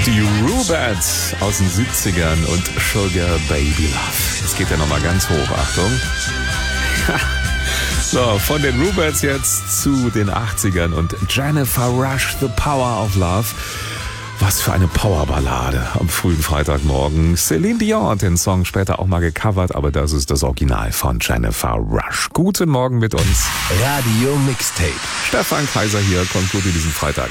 Die Rubettes aus den 70ern und Sugar Baby Love. Es geht ja nochmal ganz hoch, Achtung. So, von den Rubettes jetzt zu den 80ern und Jennifer Rush, The Power of Love. Was für eine Powerballade am frühen Freitagmorgen. Celine Dion hat den Song später auch mal gecovert, aber das ist das Original von Jennifer Rush. Guten Morgen mit uns. Radio Mixtape. Stefan Kaiser hier, kommt gut in diesen Freitag.